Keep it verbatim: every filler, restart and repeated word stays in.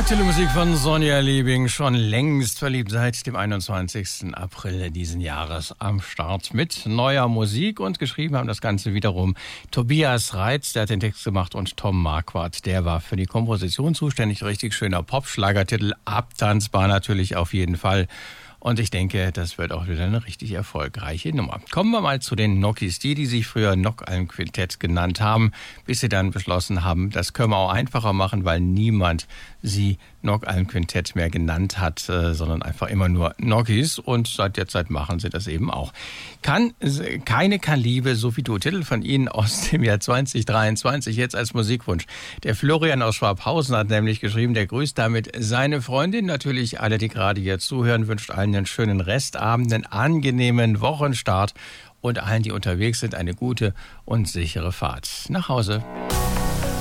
Aktuelle Musik von Sonja Liebing, schon längst verliebt seit dem einundzwanzigsten April diesen Jahres am Start mit neuer Musik, und geschrieben haben das Ganze wiederum Tobias Reitz, der hat den Text gemacht, und Tom Marquardt, der war für die Komposition zuständig. Richtig schöner Pop-Schlagertitel, abtanzbar natürlich auf jeden Fall. Und ich denke, das wird auch wieder eine richtig erfolgreiche Nummer. Kommen wir mal zu den Nokis, die, die sich früher Nockalm-Quintett genannt haben, bis sie dann beschlossen haben, das können wir auch einfacher machen, weil niemand sie Nockalm-Quintett mehr genannt hat, äh, sondern einfach immer nur Nokis. Und seit der Zeit machen sie das eben auch. Kann, keine kann Liebe, so wie du. Titel von Ihnen aus dem Jahr zwanzig dreiundzwanzig, jetzt als Musikwunsch. Der Florian aus Schwabhausen hat nämlich geschrieben, der grüßt damit seine Freundin. Natürlich alle, die gerade hier zuhören, wünscht allen einen schönen Restabend, einen angenehmen Wochenstart und allen, die unterwegs sind, eine gute und sichere Fahrt nach Hause.